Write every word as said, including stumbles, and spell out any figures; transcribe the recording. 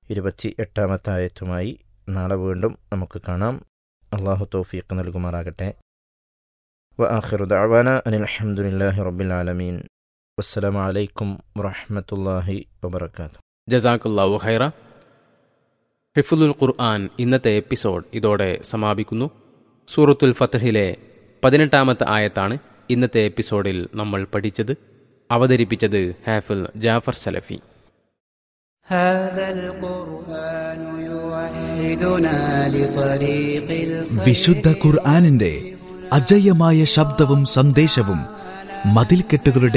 ഇരുപത്തി എട്ടാമത്തെ ആയത്തുമായി നാളെ വീണ്ടും നമുക്ക് കാണാം. അള്ളാഹു തൗഫീഖ് നൽകുമാറാകട്ടെ. വആഖിറു ദഅവാന അനിൽ ഹംദുലില്ലാഹി റബ്ബിൽ ആലമീൻ. വസ്സലാമു അലൈക്കും വറഹ്മത്തുള്ളാഹി വബറകാതുഹു. ജസാക്കല്ലാഹു ഖൈറ. ഹിഫ്ളുൽ ഖുർആൻ ഇന്നത്തെ എപ്പിസോഡ് ഇതോടെ സമാപിക്കുന്നു. സൂറത്തുൽ ഫത്ഹിലെ പതിനെട്ടാമത്തെ ആയത്താണ് ഇന്നത്തെ എപ്പിസോഡിൽ നമ്മൾ പഠിച്ചത്. അവതരിപ്പിച്ചത് ഹാഫിൽ ജാഫർ സലഫി. വിശുദ്ധ ഖുർആനിന്റെ അജയ്യമായ ശബ്ദവും സന്ദേശവും മതിൽക്കെട്ടുകളുടെ